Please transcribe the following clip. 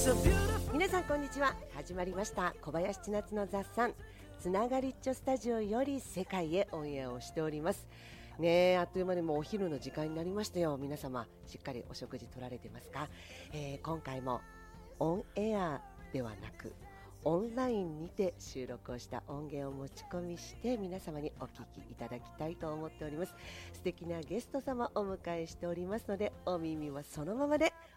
皆さんこんにちは。始まりました小林千夏の雑談つながりっちょスタジオより世界へオンエアをしておりますね。あっという間にもうお昼の時間になりましたよ。皆様しっかりお食事取られてますか？今回もオンエアではなくオンラインにて収録をした音源を持ち込みして皆様にお聞きいただきたいと思っております。素敵なゲスト様をお迎えしておりますので、お耳はそのままで